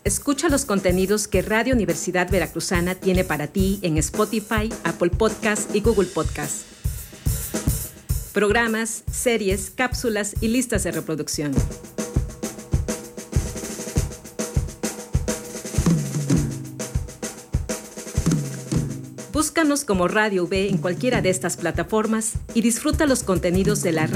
Escucha los contenidos que Radio Universidad Veracruzana tiene para ti en Spotify, Apple Podcast y Google Podcast. Programas, series, cápsulas y listas de reproducción. Búscanos como Radio UV en cualquiera de estas plataformas y disfruta los contenidos de la